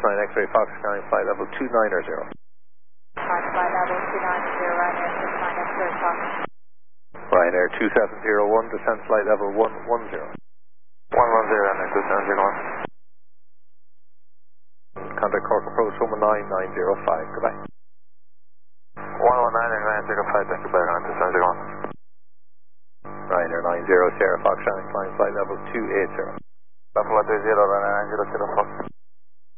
9 X-ray Fox scanning flight level 290. Flight level 290, Ryanair 69 X-ray Fox. Ryanair 2701, descent flight level 110. 110, Ryanair 2701. Contact Cork approach 119.905, goodbye. 119 and 905, thank you, bye, Ryanair 2701. Ryanair 90 Sierra Fox scanning flying flight level 280. Buffalo 30, Ryanair 90 Fox.